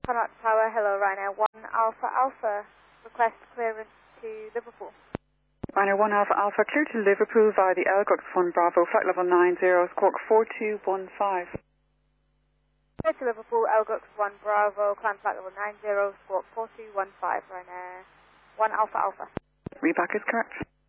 Connaught Tower, hello Ryanair 1 Alpha Alpha, request clearance to Liverpool. Ryanair 1 Alpha Alpha, clear to Liverpool via the Elgux 1 Bravo, flight level 90, squawk 4215. Clear to Liverpool, Elgux 1 Bravo, climb flight level 90, squawk 4215, Ryanair 1 Alpha Alpha. Reback is correct.